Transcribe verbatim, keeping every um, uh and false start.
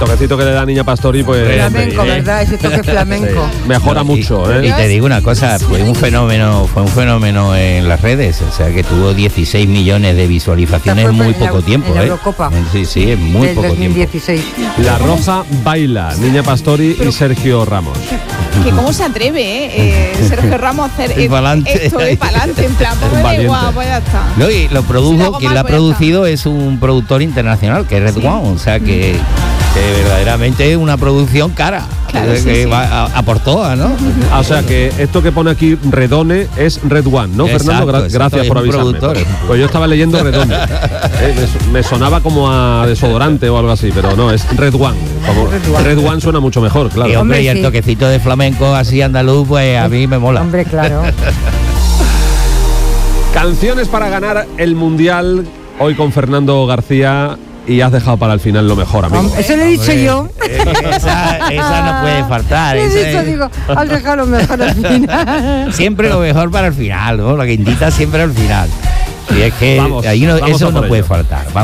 toquecito que le da Niña Pastori, pues... Flamenco, ¿verdad? Ese toque flamenco. Sí, mejora y, mucho, ¿eh? Y te digo una cosa, fue un fenómeno, fue un fenómeno en las redes, o sea que tuvo dieciséis millones de visualizaciones en muy poco tiempo, en la ¿eh? Eurocopa. Sí, sí, en muy del poco dos mil tiempo. dieciséis. La Roja baila, Niña Pastori y Sergio Ramos. Que cómo se atreve, ¿eh? eh Sergio Ramos a hacer Y pa'lante. esto de pa'lante, en plan, pues me da Valiente. igual, pues ya está. No, y lo Si lo produjo, hago quien mal, la ha pues ya producido es un productor internacional, que es Red Sí. One, o sea que, que verdaderamente es una producción cara, Claro, que, sí, que sí. va a, a por todas, ¿no? Ah, o sea que esto que pone aquí Redone es Red One, ¿no, Exacto, Fernando? Gra- exacto, gracias es por un avisarme. productor. Pues, pues yo estaba leyendo Redone. Eh, me, me sonaba como a desodorante o algo así, pero no, es Red One. Como Red One. Red One suena mucho mejor, Y claro. hombre, Hombre, y el sí. toquecito de flamenco así andaluz, pues a mí me mola. Hombre, claro. Canciones para ganar el Mundial, hoy con Fernando García, y has dejado para el final lo mejor, amigo. Hombre, eso lo he dicho Hombre, yo. eh, esa, esa no puede faltar. He esa dicho, es- digo, has dejado lo mejor al final. Siempre lo mejor para el final, ¿no? La guindita siempre al final. Y es que Vamos, ahí no, vamos a eso por no puede ello. faltar. Vamos